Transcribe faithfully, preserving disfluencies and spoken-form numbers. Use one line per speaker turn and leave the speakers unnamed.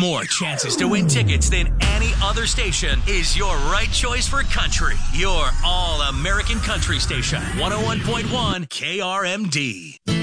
more chances to win tickets than any other station is your right choice for country. Your all-American country station, one oh one point one K R M D.